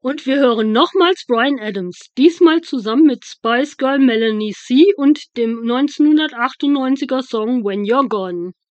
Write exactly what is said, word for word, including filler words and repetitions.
Und wir hören nochmals Bryan Adams, diesmal zusammen mit Spice Girl Melanie C. und dem neunzehnhundertachtundneunziger Song When You're Gone.